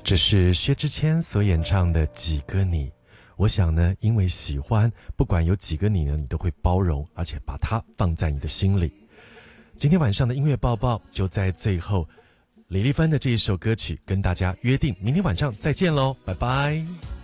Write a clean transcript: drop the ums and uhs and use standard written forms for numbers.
这是薛之谦所演唱的《几个你》。我想呢，因为喜欢，不管有几个你呢，你都会包容，而且把它放在你的心里。今天晚上的音乐报报就在最后，李丽芬的这一首歌曲跟大家约定，明天晚上再见喽，拜拜。